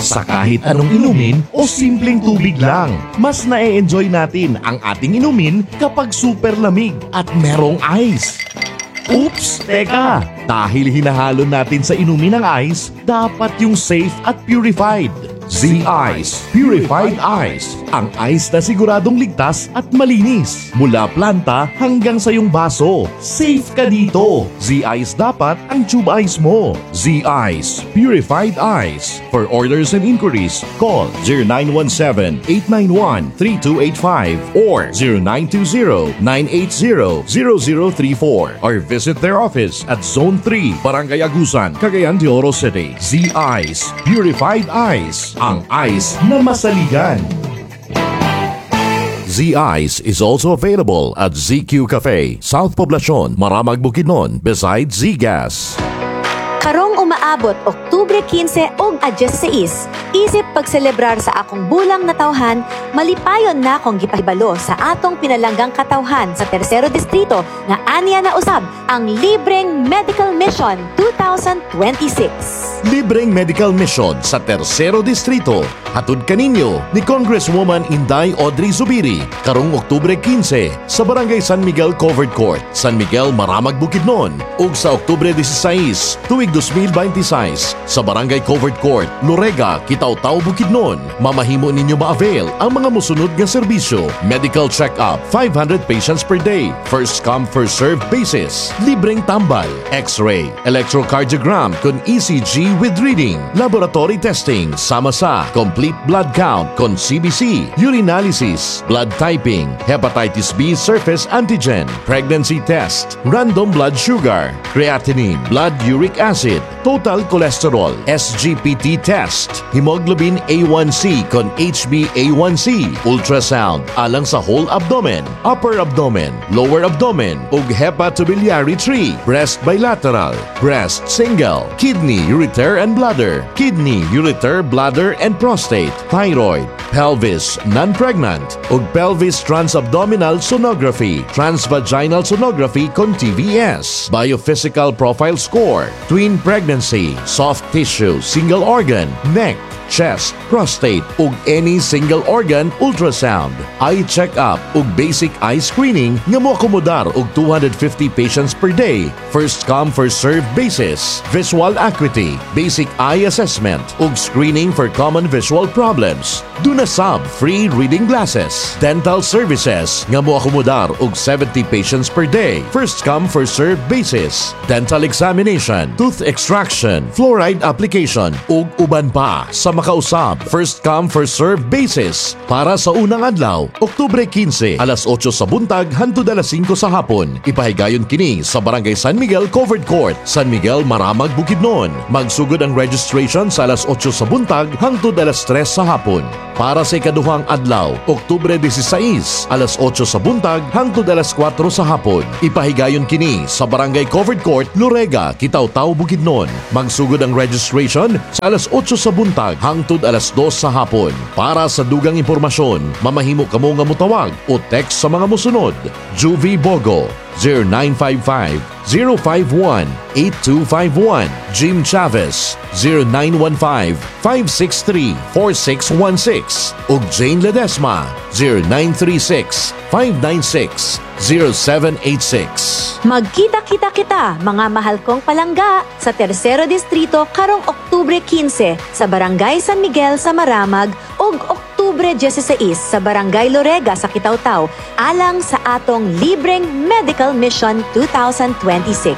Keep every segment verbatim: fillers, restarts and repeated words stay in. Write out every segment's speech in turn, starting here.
Sa kahit anong inumin o simpleng tubig lang, mas na-enjoy natin ang ating inumin kapag super lamig at merong ice. Oops! Teka! Dahil hinahalo natin sa inumin ng ice, dapat yung safe at purified. Z-Ice Purified Ice. Ang ice na siguradong ligtas at malinis. Mula planta hanggang sa iyong baso. Safe ka dito. Z-Ice dapat ang tube ice mo. Z-Ice Purified Ice. For orders and inquiries, call zero nine one seven, eight nine one, three two eight five or zero nine two zero, nine eight zero, zero zero three four or visit their office at Zone three, Barangay Agusan, Cagayan de Oro City. Z-Ice Purified Ice. Ang ice na masaligan. Z-Ice is also available at Z Q Cafe, South Poblacion, Maramag, Bukidnon, beside Z-Gas. Karong umaabot Oktubre quince og adyes sais, isip pagselebrar sa akong bulang na tawhan, malipayon na akong gipahibalo sa atong pinalanggang katawhan sa Tercero Distrito nga aniya na usab ang libreng Medical Mission twenty twenty-six. Libreng medical mission sa Tercero Distrito. Hatod kaninyo ni Congresswoman Inday Audrey Zubiri karong Oktubre quince sa Barangay San Miguel Covered Court, San Miguel, Maramag, Bukidnon ug sa Oktubre dieciséis tuig twenty twenty-six sa Barangay Covered Court, Lorega, Kitaw-Taw, Bukidnon. Mamahimo ninyo ma-avail ang mga musunod nga serbisyo: medical check-up, five hundred patients per day, first come first served basis, libreng tambal, x-ray, electrocardiogram kun E C G with reading, laboratory testing sama sa complete blood count kon C B C, urinalysis, blood typing, hepatitis B surface antigen, pregnancy test, random blood sugar, creatinine, blood uric acid, total cholesterol, S G P T test, hemoglobin A one C kon H b A one C, ultrasound alang sa whole abdomen, upper abdomen, lower abdomen ug hepatobiliary tree, breast bilateral, breast single, kidney, ureter and bladder, kidney, ureter, bladder and prostate, thyroid, pelvis, non-pregnant ug pelvis transabdominal sonography, transvaginal sonography kon T V S, biophysical profile score, twin pregnancy, soft tissue, single organ, neck, chest, prostate ug any single organ ultrasound, eye check-up ug basic eye screening nga moakomodar og two hundred fifty patients per day, first come first served basis, visual acuity, basic eye assessment ug screening for common visual problems. Duna sab free reading glasses, dental services nga moakomodar og seventy patients per day, first come first served basis, dental examination, tooth extraction, fluoride application ug uban pa sa makausab, first come first served basis. Para sa unang adlaw, Oktubre quince, alas otso sa buntag hangtod alas singko sa hapon. Ipahigayon kini sa Barangay San Miguel Covered Court, San Miguel, Maramag, Bukidnon. Magsugod ang registration sa alas otso sa buntag hangtod alas tres sa hapon. Para sa ikaduhang adlaw, Oktubre dieciséis, alas otso sa buntag hangtod alas kwatro sa hapon. Ipahigayon kini sa Barangay Covered Court, Lorega, Kitaw-Taw, Bukidnon. Magsugod ang registration sa alas otso sa buntag hangtod alas dos sa hapon. Para sa dugang impormasyon, mamahimo kamo nga mutawag o text sa mga musunod. Juvie Bogo, zero nine five five, zero five one, eight two five one. Jim Chavez, zero nine one five, five six three, four six one six. ug Jane Ledesma, zero nine three six, five nine six, zero seven eight six. Magkita-kita kita, mga mahal kong palangga, sa Tercero Distrito karong Oktubre quince sa Barangay San Miguel sa Maramag ug Oktubre dieciséis sa Barangay Lorega sa Kitaw-Taw alang sa atong libreng Medical Mission twenty twenty-six.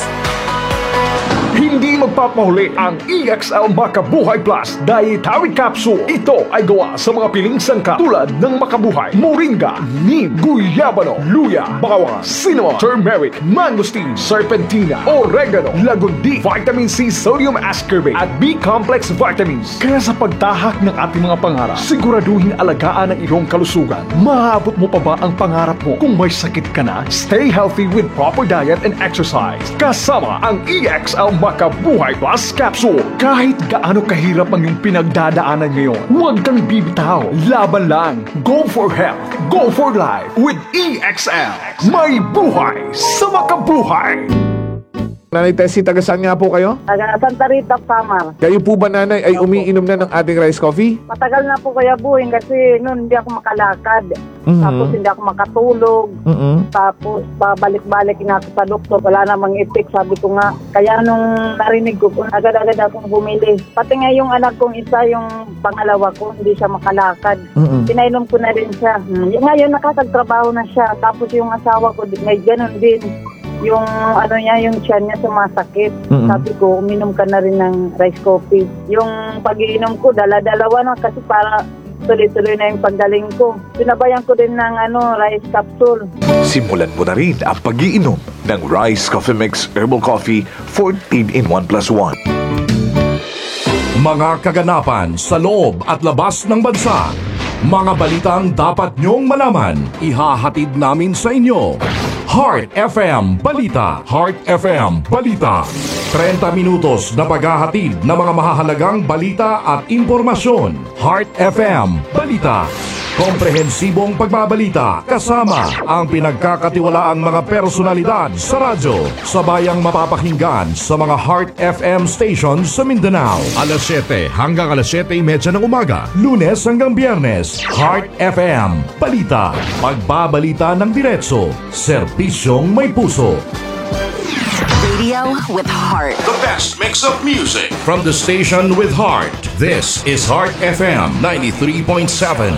Hindi magpapahuli ang E X L Makabuhay Plus Dietary Capsule. Ito ay gawa sa mga piling sangkap tulad ng Makabuhay, Moringa, Neem, Guyabano, Luya, Bawang, Cinnamon, Turmeric, Mangosteen, Serpentina, Oregano, Lagundi, Vitamin C, Sodium Ascorbate at B-complex vitamins. Kaya sa pagtahak ng ating mga pangarap, siguraduhin alagaan ang iyong kalusugan. Maabot mo pa ba ang pangarap mo? Kung may sakit ka na, stay healthy with proper diet and exercise. Kasama ang E X L Makabuhay Plus Capsule. Kahit gaano kahirap ang iyong pinagdadaanan ngayon, huwag kang bibitaw. Laban lang. Go for health. Go for life with E X L. May buhay sa makabuhay. Nanay Tessie, taga saan nga po kayo? Taga Santa Rita, Samar. Kayo po ba, nanay, ay umiinom na ng ating rice coffee? Matagal na po Kuya Buing kasi noon hindi ako makalakad. Mhm. Tapos hindi ako makatulog. Mm-mm. Tapos pabalik-balik na ako sa doktor. Wala namang effect. Sabi ko nga, kaya nung narinig ko, agad-agad akong bumili. Pati nga yung anak kong isa, yung pangalawa ko, hindi siya makalakad. Mm-mm. Pinainom ko na rin siya. Hmm. Yung ngayon nakakagtrabaho na siya. Tapos yung asawa ko, may ganun din. Yung ano niya, yung tiyan niya sumasakit. Mm-mm. Sabi ko, uminom ka na rin ng rice coffee. Yung pag-iinom ko, dala-dalawa na kasi para tuloy-tuloy na yung paggaling ko. Sinabayan ko din ng ano, rice capsule. Simulan mo na rin ang pag-iinom ng Rice Coffee Mix Herbal Coffee fourteen in one plus one. Mga kaganapan sa loob at labas ng bansa. Mga balitang dapat nyong malaman. Ihahatid namin sa inyo. Heart F M Balita. Heart F M Balita. thirty minutos na paghahatid ng mga mahahalagang balita at impormasyon. Heart F M Balita. Komprehensibong pagbabalita kasama ang pinagkakatiwalaang mga personalidad sa radyo. Sabayang mapapakinggan sa mga Heart F M stations sa Mindanao. alas siyete hanggang alas siyete thirty ng umaga. Lunes hanggang Biyernes. Heart F M Balita. Pagbabalita ng diretso. Serbisyong may puso. Radio with heart. The best mix of music from the station with heart. This is Heart F M ninety-three point seven.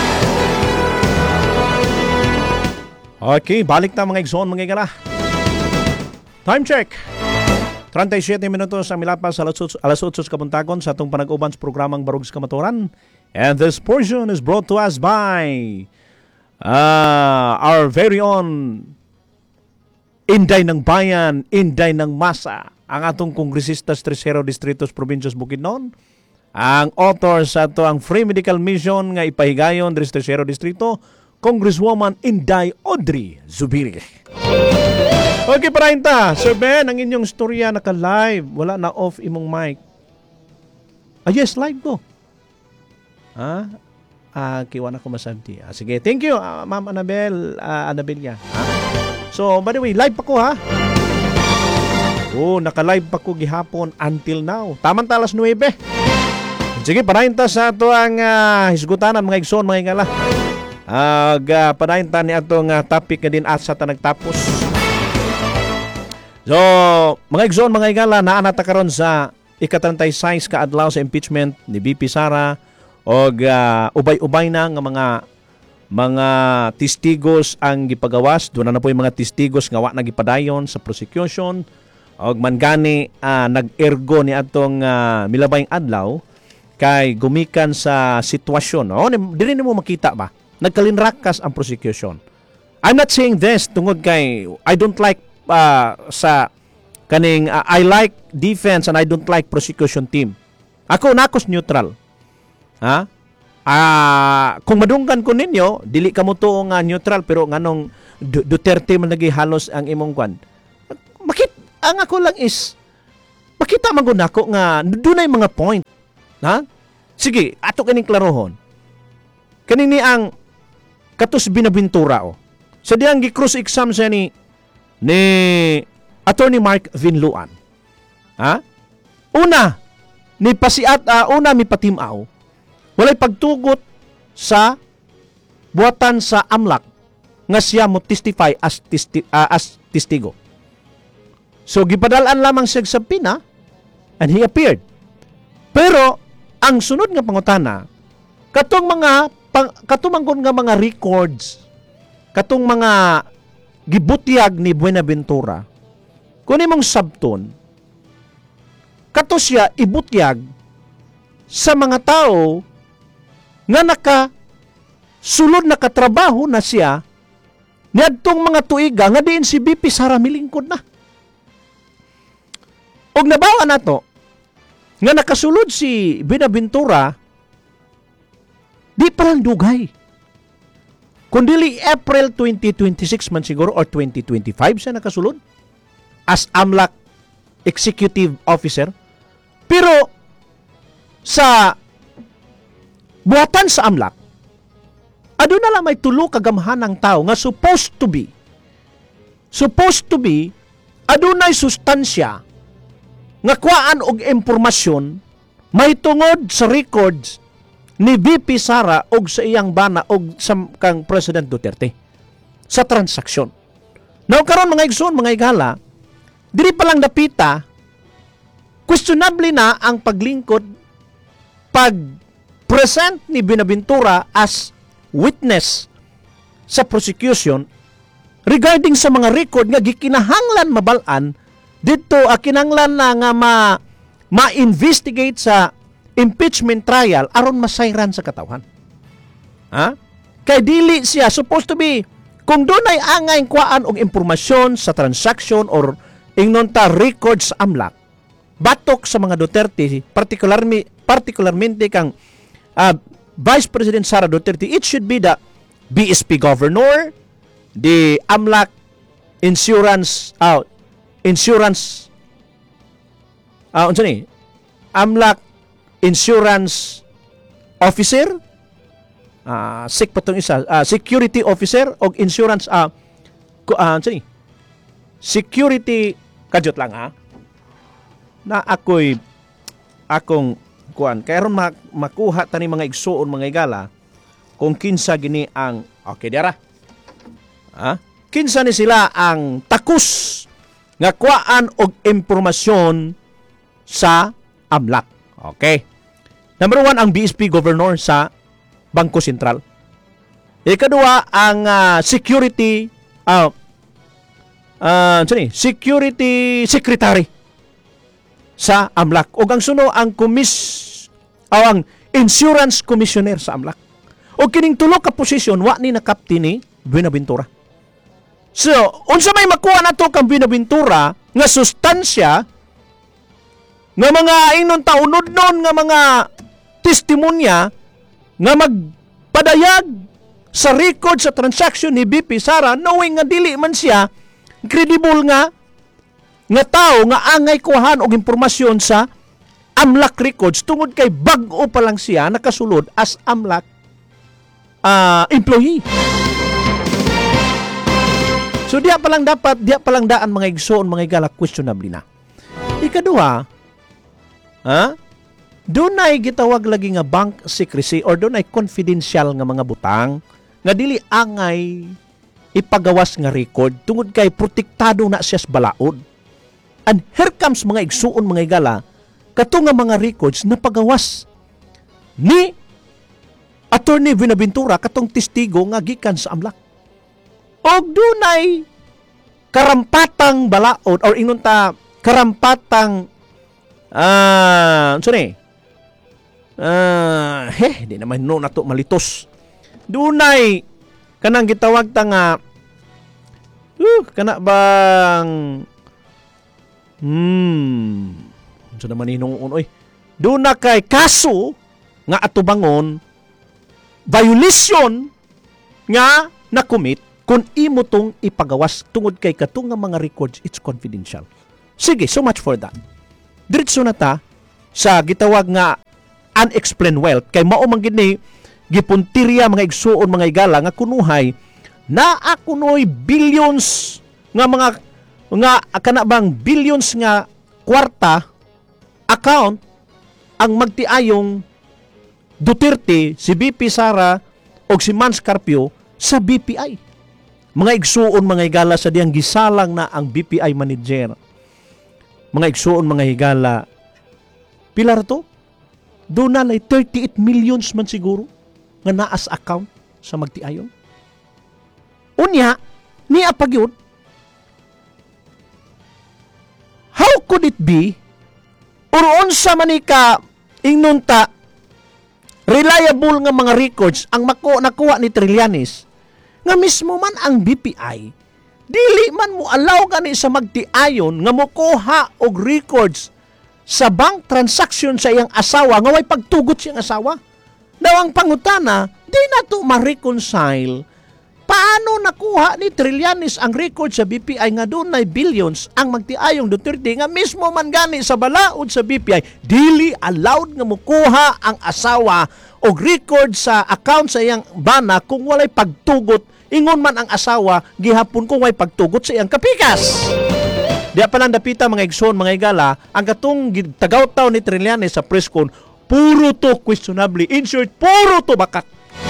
Okay, balik na mga igsoon, mga igala. Time check. thirty-seven minutos ang milapas alas eight kabuntagon sa atong panag-uban sa programang Barug sa Kamatuoran. And this portion is brought to us by uh, our very own Inday ng Bayan, Inday ng Masa, ang atong kongresista sa Tercero Distritos, Provincias Bukidnon, ang author sa ato ang Free Medical Mission nga ipahigayon sa Tercero Distrito, Congresswoman Inday Audrey Zubiri. Okay, parahinta. Sir Ben, ang inyong storya naka-live. Wala na off imong mic. Ah, yes, live ko. Ha? Ah, kiwan ako masanti. Ah, sige, thank you, uh, Ma'am Annabel, uh, Annabella. Ha? So, by the way, live pa ko, ha? Oh, naka-live pa ko gihapon until now. Tamang talas nine. Sige, parahinta sa ato ang uh, hisgutanan, mga igsoon, mga ingala. Ag uh, padayon ta ni atong uh, topic nga din asa ta nagtapos. So, mga igsoon, mga igala, naa nata karon sa ika-thirty-six ka adlaw sa impeachment ni B P Sara og uh, ubay-ubay na nga mga mga testigos ang gipagawas. Doon na po yung mga testigos nga wa nagipadayon sa prosecution og mangani uh, nag-ergo ni atong uh, milabayng adlaw kay gumikan sa sitwasyon. Oh, dili nimo makita ba? Nagkalinrakas ang prosecution. I'm not saying this tungod kay I don't like uh, sa kaning uh, I like defense and I don't like prosecution team. Ako nakos neutral. Ha? Ah, kung madunggan ko ninyo, dili ka mo tuong uh, neutral pero nganong du- Duterte man lagi halos ang imong kwan. Makit ang ako lang is makita man gud nako nga dunay mga point. Ha? Sige, ato kining klarohon. Kaning ni ang katus Binaventura o. Sa diyang gi-cross exam siya ni ni Attorney Mark Vinluan. Ha? Una, ni pasiat uh, una mi patimaw. Walay pagtugot sa buhatan sa amlak nga siya mo testify as testi, uh, as testigo. So gipadalan lamang siya sa pina and he appeared. Pero ang sunod nga pangutana, katong mga pang, katumanggon nga mga records, katong mga gibutyag ni Buenaventura, kung imong sabton, kato siya ibutyag sa mga tao nga naka sulod na katrabaho na siya niadtong mga tuiga nga diin si B P Sara milingkod na. Og nabawa na to, nga nakasulod si Buenaventura, di pa lang dugay. Kundili April twenty twenty-six man siguro or twenty twenty-five siya nakasulod as AMLAC Executive Officer. Pero sa buhatan sa AMLAC, ado na lang may tulo kagamhanang tao nga supposed to be supposed to be adunay sustansya nga kuhaan og impormasyon may tungod sa records ni V P Sara og sa iyang bana og sa kang President Duterte sa transaksyon. Now karon mga igsoon, mga igala, diri pa lang dapita, questionable na ang paglingkod pag present ni Buenaventura as witness sa prosecution regarding sa mga record nga gikinahanglan mabalaan dito a kinahanglan na nga ma ma-investigate sa impeachment trial aron masayran sa katawhan. Ha? Kay dili siya supposed to be kung dunay angay kuan og impormasyon sa transaction or ingnon ta records sa AMLAC batok sa mga Duterte, particularly particularmente kang uh, Vice President Sara Duterte, it should be the B S P governor, the AMLAC insurance uh, insurance uh, unsa ni AMLAC insurance officer, uh, sik patong isa, uh, security officer o insurance uh, uh, unsa ni security kadjot lang ha na ako'y akong kuan kay aron mak- makuha tani mga igsuon mga igala kung kinsa gini ang okay dara ha kinsa ni sila ang takus nga kuan og impormasyon sa AMLAC. Okay, number one ang B S P governor sa Bangko Sentral, ikaduha ang uh, security uh, uh, sorry, security secretary sa AMLAC o ang suno ang komis o ang insurance commissioner sa AMLAC o kining tulo ka posisyon wa ni nakapti ni Buenaventura. So unsa may makuha nato kang Buenaventura nga sustansya nga mga ingnon taunod-non nga mga testimonya nga magpadayag sa record sa transaction ni V P Sara knowing nga dili man siya credible nga nga tao nga angay kuhaan og impormasyon sa AMLAC records tungod kay bag-o pa lang siya nakasulod as AMLAC uh, employee. So diya pa lang dapat, diya pa lang daan mga igsoon, mga igala, questionable na. Ikaduha, ha? Dunay gitawag lagi nga bank secrecy or dunay confidential nga mga butang nga dili angay ipagawas nga record tungod kay protektado na siya sa balaod. And here comes mga igsuon mga igala, kato nga mga records na pagawas ni Attorney Buenaventura katong testigo nga gikan sa AMLAC. Og dunay karampatang balaod or ingon ta karampatang ah uh, sorry ah uh, he di naman no nato malitos. Dunay kanang gitawag ta nga uh, kana bang Hmm. Unsa naman hinung oy? Do na kay kaso nga atubangon violation nga na-commit kung imo tong ipagawas tungod kay katong nga mga records it's confidential. Sige, so much for that. Diretso na ta sa gitawag nga unexplained wealth kay mao man gid ni gipuntirya mga igsuon mga igala nga kunuhay na akunoy billions nga mga nga kana bang billions nga kwarta account ang magtiayong Duterte, si V P Sara o si Mans Carpio sa B P I. Mga igsuon mga higala sa diyang gisalang na ang B P I manager. Mga igsuon mga higala pilar to? Doon na lay thirty-eight millions man siguro nga naas account sa magtiayon. Unya, niya pagyud how could it be or unsa man ka ingnon ta reliable nga mga records ang mako nakuha ni Trillanes nga mismo man ang B P I dili man mo allow gani sa magtiayon nga mokuha og records sa bank transaction sa iyang asawa nga way pagtugot siyang asawa. Daw ang pangutana, di na to ma-reconcile. Paano nakuha ni Trillanes ang record sa B P I nga doon na billions ang magtiayong Duterte nga mismo man gani sa balaod sa B P I dili allowed nga mukuha ang asawa og record sa account sa iyang bana kung walay pagtugot ingon man ang asawa gihapon kung way pagtugot sa iyang kapikas. Diya pa lang dapita mga igsoon, mga igala, ang katong gid- tagaw-taw ni Trillanes sa press con, puro to questionably. In short, puro to bakak.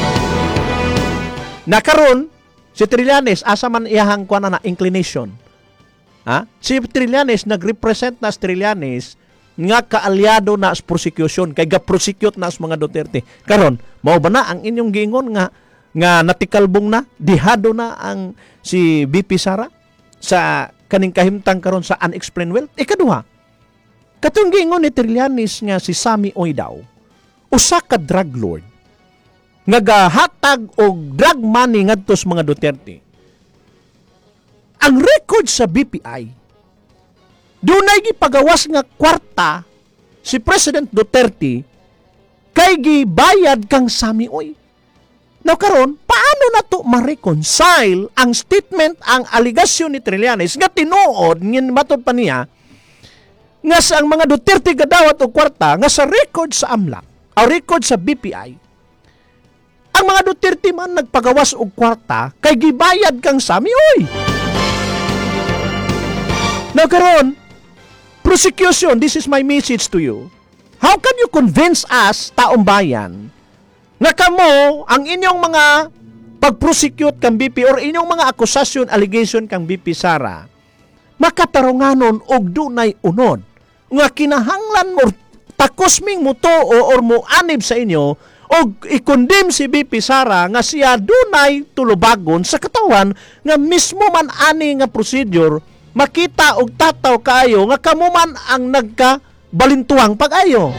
Nakaroon, si Trillanes, asa man iyahang kwa na na inclination. Ha? Si Trillanes, nag-represent na si Trillanes nga kaalyado na sa prosecution, kay ga-prosecute na sa mga Duterte. Karon, mao ba na ang inyong giingon nga nga natikalbong na, dihado na ang si B P Sara sa kaning kahimtang karon sa unexplained wealth? Ikaduha, katong giingon ni Trillanes nga si Sammy Oy daw, usa ka drug lord, nga gahatag og drug money ngadto sa mga Duterte. Ang record sa B P I, dunay gipagawas nga kwarta si President Duterte kay gibayad kang Sammy Oy. Now karon, paano na to ma-reconcile ang statement, ang aligasyon ni Trillanes nga tinuod, ngin matod pa niya, nga sa ang mga Duterte gadawat og kwarta nga sa record sa AMLAC, o record sa B P I, ang mga Duterte man nagpagawas og kwarta kay gibayad kang Sammy Oy. Now karon, prosecution, this is my message to you. How can you convince us, taong bayan, nga kamo, ang inyong mga pag-prosecute kang B P or inyong mga akusasyon, allegation kang B P Sara, makatarunganon og dunay unod, nga kinahanglan mo takosming mo to o or mo anib sa inyo, og i-condemn si B P Sara nga siya dunay tulubagon sa katawan nga mismo man ani nga procedure, makita og tataw kaayo nga kamo man ang nagkabalintuang pag-ayo.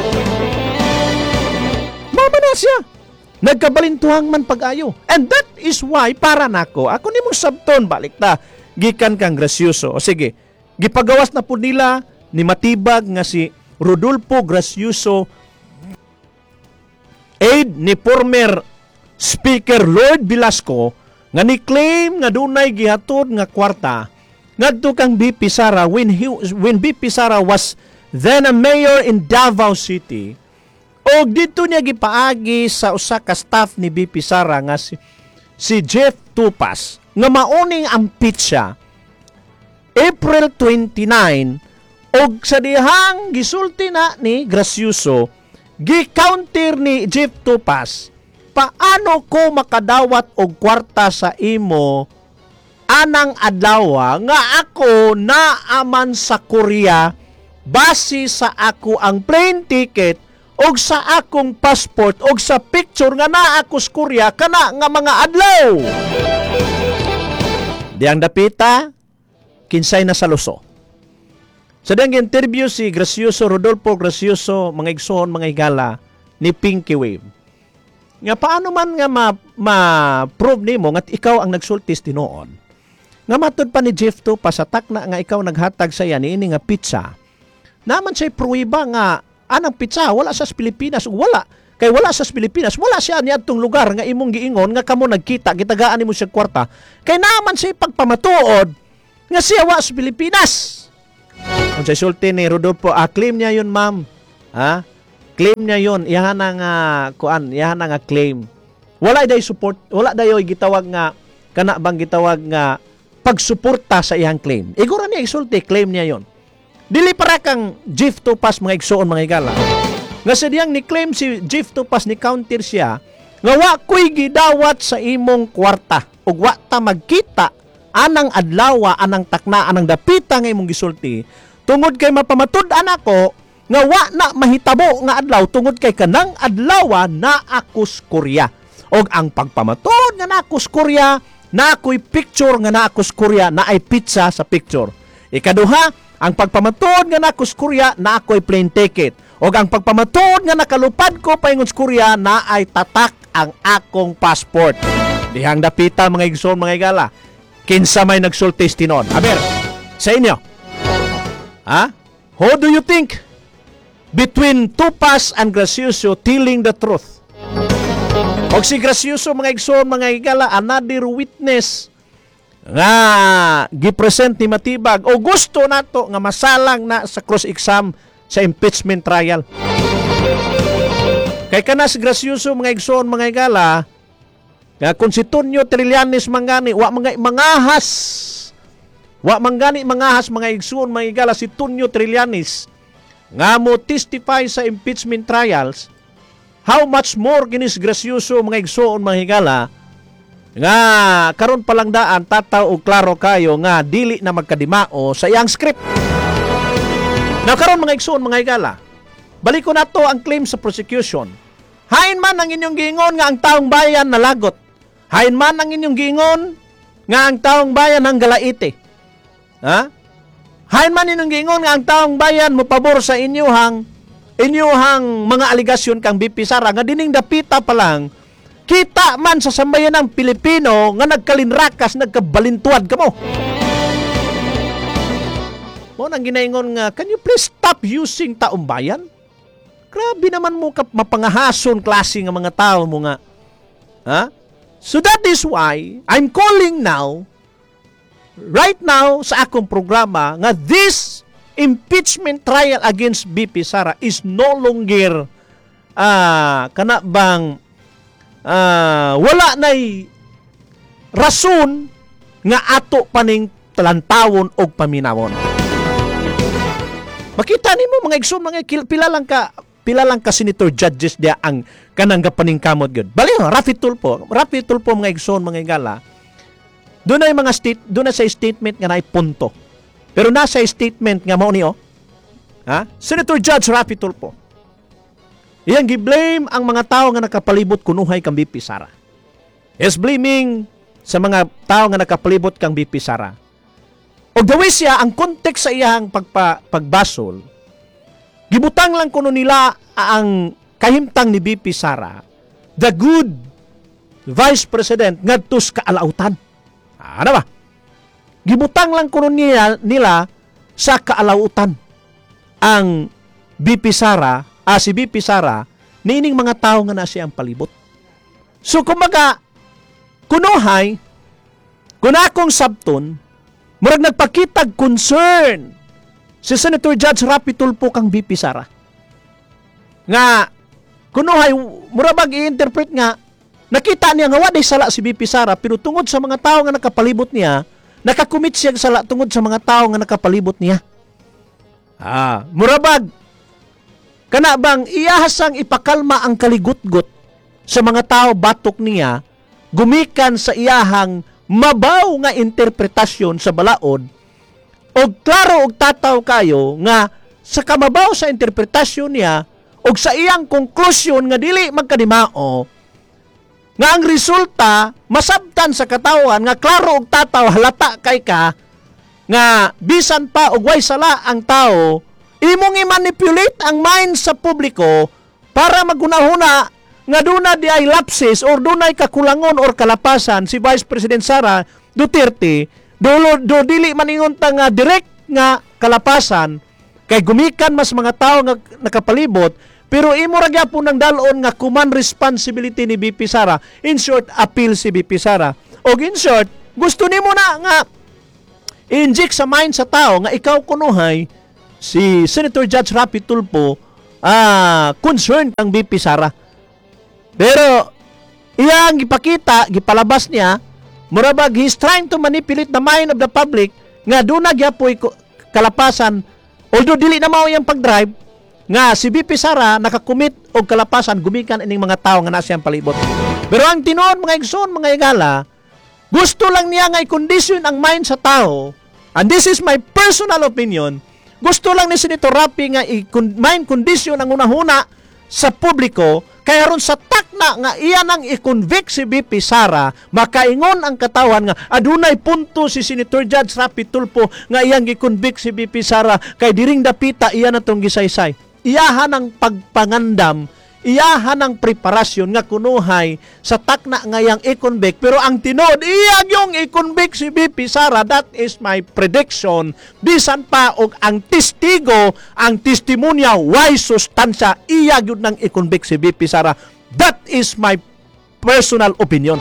Mama na siya. Nagkabalintuhang man pag-ayo. And that is why, para nako, ako ni mong sabton, balik ta, gikan kang Gracioso. O sige, gipagawas na po nila ni matibag nga si Rodolfo Gracioso, aide ni former Speaker Lord Velasco, nga ni-claim nga dunay gihatod nga kwarta ngadto kang B P Sara when, he, when B P Sara was then a mayor in Davao City. O dito niya gipaagi sa usa ka staff ni B P Sara nga si, si Jeff Tupas nga mauning ang pitsa April twenty-nine og sa dihang gisulti na ni Gracioso gi-counter ni Jeff Tupas, paano ko makadawat og kwarta sa imo anang adlaw nga ako naaman sa Korea base sa ako ang plane ticket og sa akong passport og sa picture nga naa ako sa Korea kana nga mga adlaw. Diyang dapita, kinsay na sa luso. Sa diyang interview si Gracioso, Rodolfo Gracioso, mga igsoon, mga higala, ni Pinky Wave. Nga paano man nga ma- ma-prove nimo nga ikaw ang nagsultis tinuod. Nga matod pa ni Jeff to, pasatak na nga ikaw naghatag sa yan, ini nga pizza. Naman siya'y pruwiba nga anang pizza wala sa Pilipinas, wala kay wala sa Pilipinas, wala siya niadtong lugar nga imong giingon nga kamo nagkita gitagaan nimo siya kwarta kay naman siya pagpamatuod nga siya wa sa Pilipinas. Kung sa sulti ni Rodolfo, ah, claim niya yun, ma'am, ha, claim niya yun, iyahan na nga kuan, iyahan na nga claim, wala day support, wala dayoy gitawag nga kana bang gitawag nga pagsuporta sa iyang claim. Igura niya isulti, claim niya yun. Dili para kang Jeff Tupas, mga igsoon, mga igala. Nga sa diyang ni-claim si Jeff Tupas, ni counter siya, nga wa ko'y gidawat sa imong kwarta, ug wa ta magkita, anang adlawa, anang takna, anang dapita nga imong gisulti, tungod kay mapamatud-an ako, nga wa na mahitabo nga adlaw, tungod kay kanang adlawa na akus Korea. Og ang pagpamatud nga na akus Korea, na ako'y picture nga na akus Korea, na ay pizza sa picture. Ikaduha, ang pagpamatod nga na ko sa Korea na ako'y plane ticket. O ang pagpamatod nga nakalupad ko paingon sa Korea na ay tatak ang akong passport. Dihang dapita mga igsoon, mga igala. Kinsa may nagsultis tinon. Aber, sa inyo. Ha? Who do you think between Tupas and Gracioso telling the truth? O si Gracioso, mga igsoon, mga igala, another witness nga gipresent ni matibag o gusto nato nga masalang na sa cross exam sa impeachment trial. Kay kana si Gracioso, mga igsoon, mga igala, nga kung si Tonyo Trillanes mangani wa mga mangahas Wa manggani mangahas mga igsoon mga higala si Tonyo Trillanes nga mo testify sa impeachment trials. How much more ginisgrasyoso mga igsoon mga higala nga karon palang daan tataw og klaro kayo nga dili na magkadimao sa iyang script. Now karon mga igsoon mga higala, balik ko na to ang claim sa prosecution. Hain man ang inyong giingon nga ang taong bayan nalagot. Hain man ang inyong giingon nga ang taong bayan ang galaite. Ha? Hain man inyong giingon nga ang taong bayan mo pabor sa inyuhang inyuhang mga aligasyon kang B P Sara nga dining dapita pa lang kita man sa sambayan ng Pilipino nga nagkalinrakas, nagkabalintuad ka mo. Mo nang ginaingon nga, can you please stop using taong bayan? Grabe naman mo kap mapangahason klase nga mga tao mo nga. Ha? So that is why I'm calling now, right now sa akong programa, nga this impeachment trial against B P Sara is no longer uh, kana bang Uh, wala na'y rason nga ato paning talantawon o paminawon. Makita nimo mga igsoon mga kil- pila lang ka pila lang ka senator judges dia ang kanang gapaning kamot gyud. Bali Rafi Tulfo, Rafi Tulfo mga igsoon mga igala. Doon ay mga state, doon na sa statement nga naay punto. Pero nasa statement nga mao ni oh. Ha? Senator Judge Rafi Tulfo. Iyang gi-blame ang mga tao nga nakapalibot kunuhay kang B P Sara. Yes, blaming sa mga tao nga nakapalibot kang B P Sara. Og dawi siya ang context sa iyang pagpa, pagbasol. Gibutang lang kuno nila ang kahimtang ni B P Sara, the good Vice President ngadto sa kaalautan. Ano ba? Gibutang lang kuno nila, nila sa kaalautan ang B P Sara. Ah, si B P Sara, niining mga tao nga na siya ang palibot. So, kumaga, kunuhay, kunakong sabton, murag nagpakitag concern si Senator Judge Rafi Tulfo kang B P Sara. Nga, kunuhay, murabag i-interpret nga, nakita niya nga waday sala si B P Sara, pero tungod sa mga tao nga nakapalibot niya, nakakumit siya sala tungod sa mga tao nga nakapalibot niya. Ah, murabag, kana bang iyahasang ipakalma ang kaligutgot sa mga tao batok niya, gumikan sa iyahang mabaw nga interpretasyon sa balaod, o klaro og tataw kayo nga sa kamabaw sa interpretasyon niya, o sa iyang konklusyon nga dili magkadimao, nga ang resulta, masabtan sa katawan, nga klaro og tataw, halata kay ka, nga bisan pa og way sala ang tao, imong i-manipulate ang mind sa publiko para magunahuna nga duna di ay lapses or dunay kakulangon or kalapasan si Vice President Sara Duterte do, do dili maningon ta nga direct nga kalapasan kay gumikan mas mga tao nga nakapalibot pero imo ra gyapon ng dalon nga command responsibility ni B P Sara. In short, appeal si B P Sara. Og in short, gusto nimo na nga inject sa mind sa tao nga ikaw kunuhay si Senator Judge Rafi Tulfo ah, concerned kang B P Sara. Pero iyang gipakita, gipalabas niya, murabag he's trying to manipulate the mind of the public nga doon na gyapoy kalapasan, although dili na mao iyang pag-drive, nga si B P Sara nakakumit og kalapasan gumikan ining mga tao nga nasiyang palibot. Pero ang tinuod mga igsoon, mga igala, gusto lang niya nga i-condition ang mind sa tao, and this is my personal opinion. Gusto lang ni Senator Rafi nga i-mind condition ang unahuna sa publiko, kaya ron sa takna nga iyan ang i-convict si B P Sara, makaingon ang katawan nga adunay punto si Senator Judge Rafi Tulfo nga iyang i-convict si B P Sara kay diring dapita iyan atong gisaysay. Iyahan ang pagpangandam, iyahan ang preparasyon nga kunuhay sa takna nga iyang i-convict, pero ang tinod iyang yung i-convict si B P Sara. That is my prediction. Bisan pa og ang testigo, ang testimonya why sustansya iya gyud nang i-convict si B P Sara. That is my personal opinion.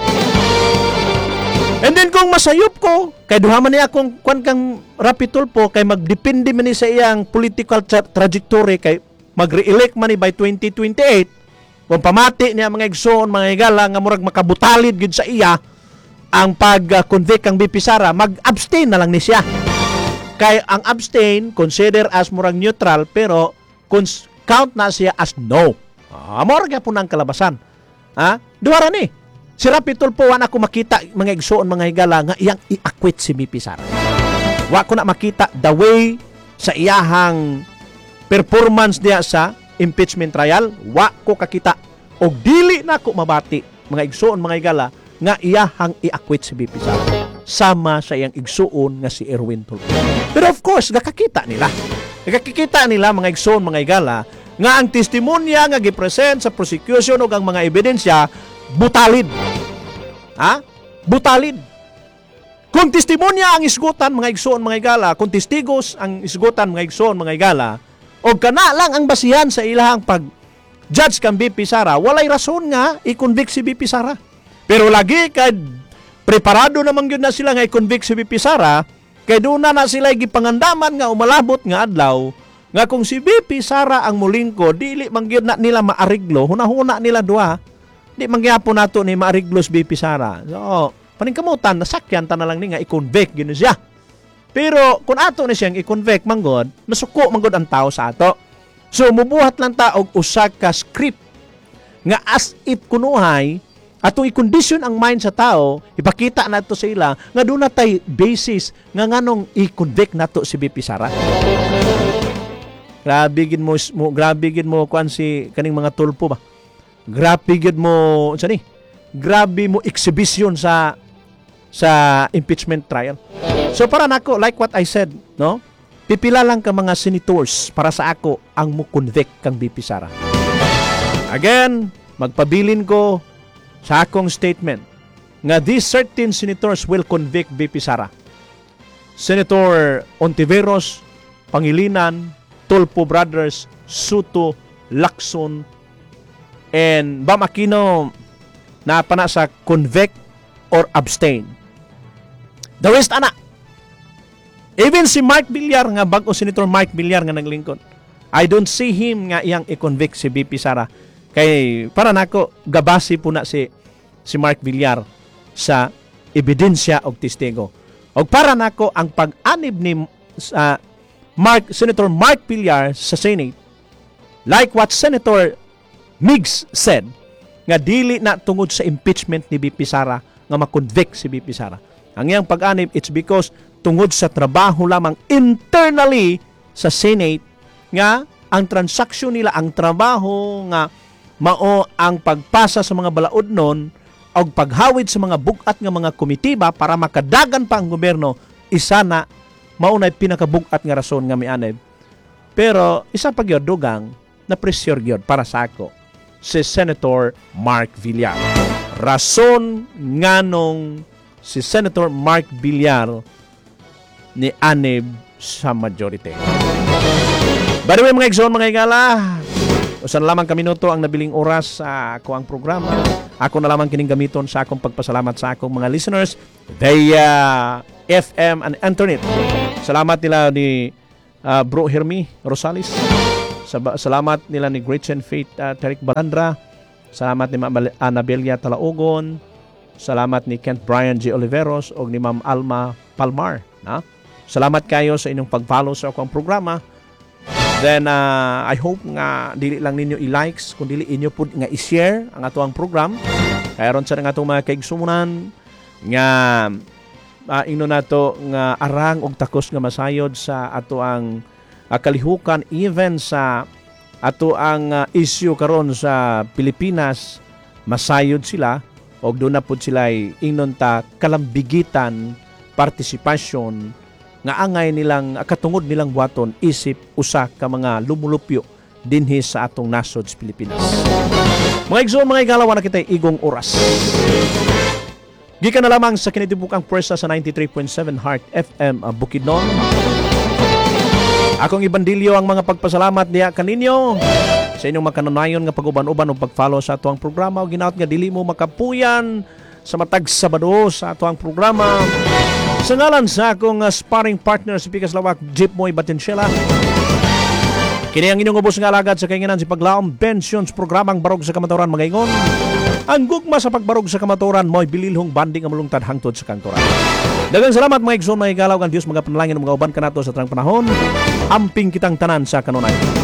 And then kung masayop ko, kay duha man niya akong kwan kang Rafi Tulfo, kay magdepende man ni sa iyang political tra- trajectory, kay mag-re-elect man ni by twenty twenty-eight, kung pamati niya mga igsoon, mga igala, nga murag makabutalid gid sa iya ang pag-convict kang B P Sara, mag-abstain na lang ni siya. Kay ang abstain consider as murag neutral pero cons- count na siya as no. Ah, mo ra po ng kalabasan. Ha? Duwara ni. Si Rapi Tulfo wa na ako makita mga igsuon mga higala nga iyang i-acquit si B P Sara. Wa ko na makita the way sa iyahang performance diya sa impeachment trial, wa ko kakita og dili na ko mabati mga igsuon mga higala nga iyahang i-acquit si B P Sara sama sa iyang igsuon nga si Erwin Tulfo. Pero of course, nakakita nila. Nakakikita nila mga igsuon mga higala nga ang testimonya nga gipresent sa prosecution o ang mga ebidensya butalid. Ha? Butalid. Kung testimonya ang isgutan mga igsoon mga higala, kung testigos ang isgutan mga igsoon mga higala, o kana lang ang basihan sa ilahang pag judge kang B P Sara, walay rason nga i-convict si B P Sara. Pero lagi kad preparado naman yun na sila nga i-convict si B P Sara, kay doon na na sila gipangandaman nga umalabot nga adlaw, nga kung si B P Sara ang mulingko, dili man gyud na nila maariglo, hunahuna nila duha, di mangyapon nato ni maariglo si B P Sara. So, paningkamutan, nasakyan ta na lang ni nga i-convict yun siya. Pero kung ato ni siyang i-convict manggod, masuko manggod ang tao sa ato. So, mubuhat lang ta og usa ka script nga as if kunuhay atong i-condition ang mind sa tao, ipakita nato sa ila nga doon na tay basis nga nganong i-convict nato si B P Sara. Grabe gid mo, mo grabe gid mo kuan si kaning mga Tulfo ba. Grabe gid mo unsa ni? Grabe mo exhibition sa sa impeachment trial. So para nako, like what I said, no? Pipila lang ka mga senators para sa ako ang mo convict kang B P Sara. Again, magpabilin ko sa akong statement nga these certain senators will convict B P Sara. Senator Ontiveros, Pangilinan, Tulfo Brothers, Suto, Lacson, and Bam Aquino na pana sa convict or abstain. The rest, ana. Even si Mark Villar, nga bago Senator Mark Villar nga naglingkod, I don't see him nga iyang i-convict si B P Sara. Kay para nako gabasi po na si si Mark Villar sa ebidensya og testigo. Og para nako ang pag-anib ni uh, Mark Senator Mark Villar sa Senate, like what Senator Migs said, nga dili na tungod sa impeachment ni B P Sara nga ma-convict si B P Sara. Ang iyang pag-anib, it's because tungod sa trabaho lamang internally sa Senate nga ang transaksyon nila, ang trabaho nga mao ang pagpasa sa mga balaod nun o paghawid sa mga bukat nga mga komitiba para makadagan pa ang gobyerno, isa na maunay pinakabukat nga rason nga mianib. Pero isa pa gyud dugang na pressure gyud para sa ako si Senator Mark Villar. Rason nganong si Senator Mark Villar ni anib sa majority. By the way, mga igsoon, mga higala, usan lamang ka minuto ang nabiling oras sa ako ang programa. Ako na lamang kining gamiton sa akong pagpasalamat sa akong mga listeners via F M and internet. Salamat nila ni uh, Bro Hermi Rosales. Salamat nila ni Gretchen Faith uh, Tarik Balandra. Salamat ni Ma'am Anabelia Talaogon. Salamat ni Kent Brian G. Oliveros o ni Ma'am Alma Palmar. Na? Salamat kayo sa inyong pag-follow sa akong programa. Then, uh, I hope nga dili lang ninyo i-likes, kung dili inyo po nga i-share ang ato ang program. Kaya ron sa nga itong mga kaigsunan nga uh, ino nato nga arang og takos nga masayod sa ato ang uh, kalihukan, even sa ato ang uh, issue karon sa Pilipinas, masayod sila og doon na po sila ingnon ta kalambigitan partisipasyon nga angay nilang katungod nilang buhaton isip usa ka mga lumulupyo dinhi sa atong nasod sa Pilipinas. Mga igsoon, mga igalaw na kita igong oras. Gikan na lamang sa kinitibukang pwersa sa ninety-three point seven Heart F M uh, Bukidnon. Akong ibandilyo ang mga pagpasalamat diha kaninyo sa inyong makanunayon nga pag-uban-uban o pag-follow sa atuang programa o ginaot nga dili mo makapuyan sa matag Sabado sa atuang programa. Sa ngalan sa akong uh, sparring partner sa Pikas Lawak, Jeep Moy Batensyela. Kini ang inyong ubos nga alagad sa kainginan si Paglaom Pensions programang barog sa kamatawaran mga ingon. Ang gugma sa pagbarog sa kamaturan mo'y bililhong banding ang mulungtad hangtod sa kantoran. Daghang salamat mga igsoon, mga igalaw, ang Diyos mga panalangin ng mga uban kanato sa trang panahon. Amping kitang tanan sa kanunay.